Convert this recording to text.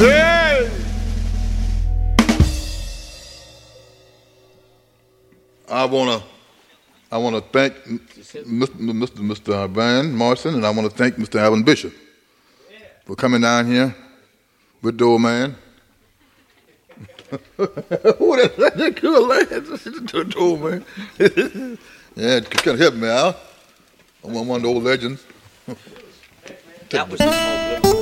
Hey! I wanna thank Mr. Van Morrison, and I want to thank Mr. Alvin Bishop for coming down here with the old man. Who that good lad? The old man. Yeah, it can help me out. I'm one of the old legends. That was the small